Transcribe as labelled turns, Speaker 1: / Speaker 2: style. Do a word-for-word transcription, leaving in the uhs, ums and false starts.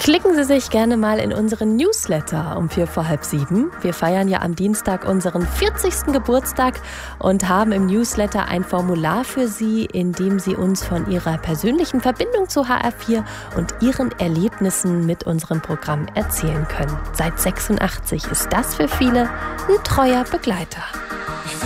Speaker 1: Klicken Sie sich gerne mal in unseren Newsletter um vier vor halb sieben. Wir feiern ja am Dienstag unseren vierzigsten Geburtstag und haben im Newsletter ein Formular für Sie, in dem Sie uns von Ihrer persönlichen Verbindung zu H R vier und Ihren Erlebnissen mit unserem Programm erzählen können. Seit sechsundachtzig ist das für viele ein treuer Begleiter.